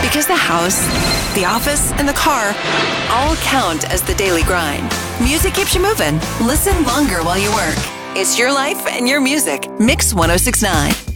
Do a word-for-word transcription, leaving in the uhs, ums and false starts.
Because the house, the office, and the car all count as the daily grind. Music keeps you moving. Listen longer while you work. It's your life and your music. Mix one oh six point nine.